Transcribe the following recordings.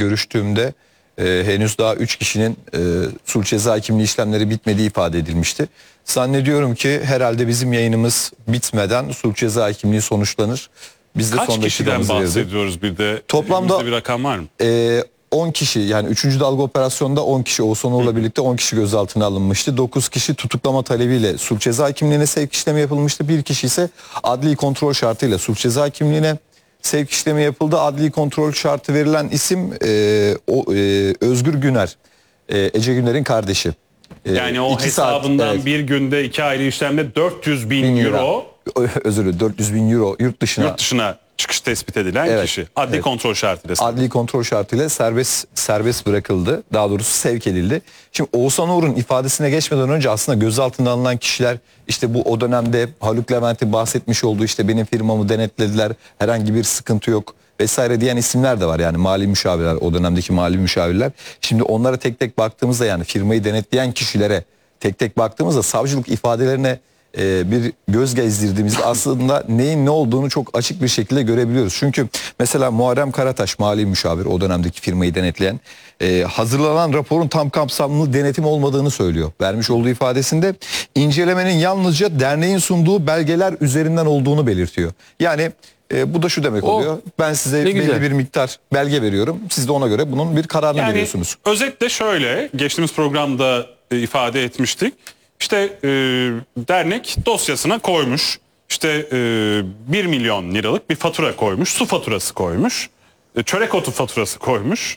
görüştüğümde henüz daha 3 kişinin sulh ceza hakimliği işlemleri bitmediği ifade edilmişti. Zannediyorum ki herhalde bizim yayınımız bitmeden sulh ceza hakimliği sonuçlanır. Biz de kaç kişiden bahsediyoruz verdik. bir de? Toplamda bir rakam var mı? 10 kişi, yani 3. dalga operasyonda 10 kişi, Oğuzhan Uğur'la birlikte 10 kişi gözaltına alınmıştı. 9 kişi tutuklama talebiyle sulh ceza hakimliğine sevk işlemi yapılmıştı. Bir kişi ise adli kontrol şartıyla sulh ceza hakimliğine sevk işlemi yapıldı. Adli kontrol şartı verilen isim Özgür Güner. Ece Güner'in kardeşi. Yani o hesabından evet, bir günde 2 ayrı işlemde 400 bin euro. Özür dilerim, 400 bin euro yurt dışına çıkış tespit edilen kişi. Adli kontrol şartıyla. Adli kontrol şartıyla serbest bırakıldı. Daha doğrusu sevk edildi. Şimdi Oğuzhan Uğur'un ifadesine geçmeden önce aslında gözaltına alınan kişiler, işte bu o dönemde Haluk Levent'in bahsetmiş olduğu, işte benim firmamı denetlediler, herhangi bir sıkıntı yok vesaire diyen isimler de var. Yani mali müşavirler, o dönemdeki mali müşavirler. Şimdi onlara tek tek baktığımızda, yani firmayı denetleyen kişilere tek tek baktığımızda savcılık ifadelerine bir göz gezdirdiğimizde aslında neyin ne olduğunu çok açık bir şekilde görebiliyoruz. Çünkü mesela Muharrem Karataş, mali müşavir, o dönemdeki firmayı denetleyen, hazırlanan raporun tam kapsamlı denetim olmadığını söylüyor. Vermiş olduğu ifadesinde incelemenin yalnızca derneğin sunduğu belgeler üzerinden olduğunu belirtiyor. Yani bu da şu demek oluyor: ben size belli bir miktar belge veriyorum, siz de ona göre bunun bir kararını veriyorsunuz. Özetle şöyle, geçtiğimiz programda ifade etmiştik. İşte dernek dosyasına koymuş, işte 1 milyon liralık bir fatura koymuş, su faturası koymuş, çörek otu faturası koymuş.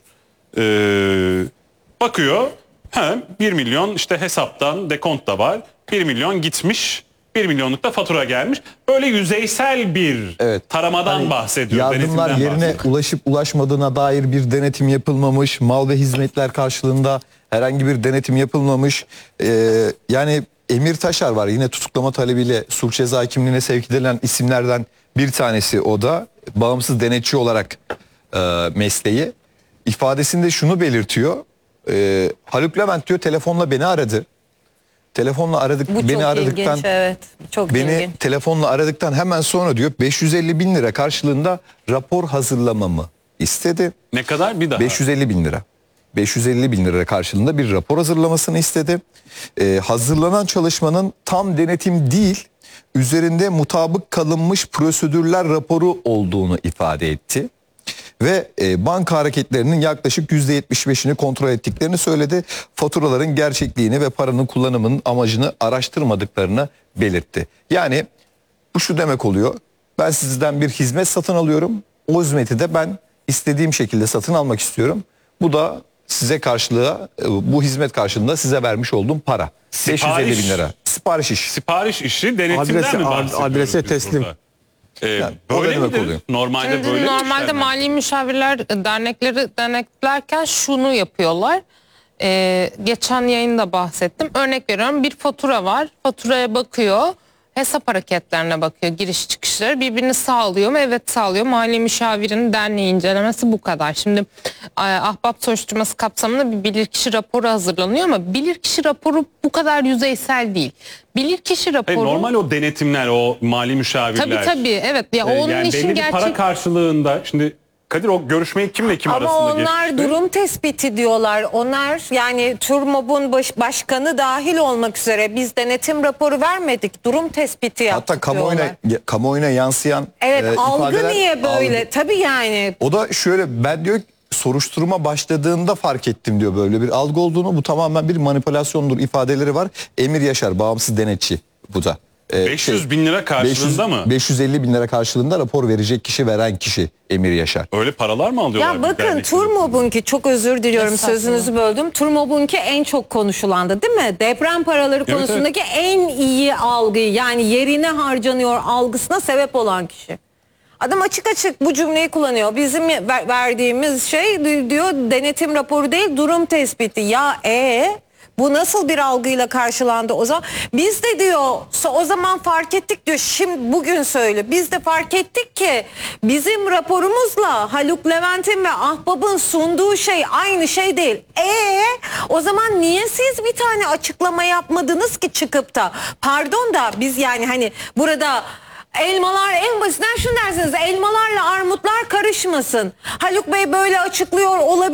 Bakıyor, 1 milyon işte hesaptan dekont da var, 1 milyon gitmiş, 1 milyonluk da fatura gelmiş. Böyle yüzeysel bir taramadan bahsediyor. Yardımlar yerine ulaşıp ulaşmadığına dair bir denetim yapılmamış, mal ve hizmetler karşılığında herhangi bir denetim yapılmamış. Yani Emir Taşar var, yine tutuklama talebiyle sulh ceza hakimliğine sevk edilen isimlerden bir tanesi, o da bağımsız denetçi olarak mesleği. İfadesinde şunu belirtiyor: Haluk Levent diyor, telefonla beni aradı. Telefonla telefonla aradıktan hemen sonra diyor 550 bin lira karşılığında rapor hazırlamamı istedi. Ne kadar? Bir daha. 550 bin lira. 550 bin lira karşılığında bir rapor hazırlamasını istedi. Hazırlanan çalışmanın tam denetim değil, üzerinde mutabık kalınmış prosedürler raporu olduğunu ifade etti. Ve banka hareketlerinin yaklaşık %75'ini kontrol ettiklerini söyledi. Faturaların gerçekliğini ve paranın kullanımının amacını araştırmadıklarını belirtti. Yani bu şu demek oluyor: ben sizden bir hizmet satın alıyorum. O hizmeti de ben istediğim şekilde satın almak istiyorum. Bu da size karşılığı, bu hizmet karşılığında size vermiş olduğum para. 550 bin lira. Sipariş işi. Sipariş işi, denetimden mi bahsediyoruz? Adrese teslim. Burada? Yani böyle midir? Oluyor. Normalde mali müşavirler dernekleri denetlerken şunu yapıyorlar. Geçen yayında bahsettim. Örnek veriyorum, bir fatura var. Faturaya bakıyor. Hesap hareketlerine bakıyor. Giriş çıkışları birbirini sağlıyor mu? Evet, sağlıyor. Mali müşavirin derneği incelemesi bu kadar. Şimdi ahbap soruşturması kapsamında bir bilirkişi raporu hazırlanıyor ama bilirkişi raporu bu kadar yüzeysel değil. Bilirkişi raporu... Hayır, normal o denetimler, o mali müşavirler. Tabii evet. Ya onun yani işin belli bir para karşılığında, şimdi Kadir, o görüşmeyi kimle kim arasında geçti? Ama onlar durum tespiti diyorlar. Onlar, yani TÜRMOB'un başkanı dahil olmak üzere, biz denetim raporu vermedik, durum tespiti yaptık. Hatta kamuoyuna yansıyan algı niye böyle? Tabii yani. O da şöyle, ben diyor soruşturma başladığında fark ettim diyor böyle bir algı olduğunu. Bu tamamen bir manipülasyondur ifadeleri var. Emir Yaşar, bağımsız denetçi bu da. 500 bin lira karşılığında mı? 550 bin lira karşılığında rapor verecek kişi, veren kişi Emir Yaşar. Öyle paralar mı alıyorlar? Ya bakın, TÜRMOB'unki, çok özür diliyorum sözünüzü böldüm. TÜRMOB'unki en çok konuşulandı değil mi? Deprem paraları konusundaki en iyi algıyı, yani yerine harcanıyor algısına sebep olan kişi. Adam açık açık bu cümleyi kullanıyor. Bizim verdiğimiz şey diyor, denetim raporu değil, durum tespiti. Ya bu nasıl bir algıyla karşılandı o zaman? Biz de diyor o zaman fark ettik diyor. Şimdi bugün söyle. Biz de fark ettik ki bizim raporumuzla Haluk Levent'in ve Ahbap'ın sunduğu şey aynı şey değil. O zaman niye siz bir tane açıklama yapmadınız ki çıkıp da? Pardon da biz, yani hani burada elmalar, en basitinden şunu dersiniz: elmalarla armutlar karışmasın. Haluk Bey böyle açıklıyor olabilir.